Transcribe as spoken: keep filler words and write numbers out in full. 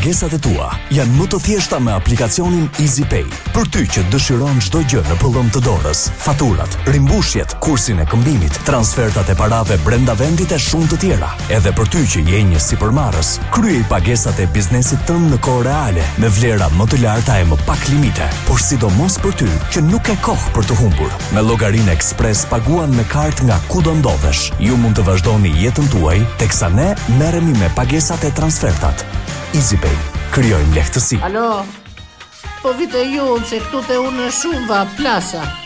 pagesat e tua janë më të thjeshta me aplikacionin EasyPay. Për ty që dëshiron çdo gjë në pëllëm të dorës, faturat, rimbushjet, kursin e këmbimit, transfertat e parave brenda vendit e shumë të tjera. Edhe për ty që je një sipërmarrës, kryej pagesat e biznesit tënd në kohë reale me vlera më të larta e më pak limite. Por sidomos për ty që nuk e kohë për të humbur. Me llogarinë Express paguan me kartë nga kudo ndodhesh. Ju mund të vazhdoni jetën tuaj, teksa ne merremi me pagesat e transfertat. EasyPay, krijojmë lehtësi. Alo, po vite ju se këtu te unë shumë va plasa.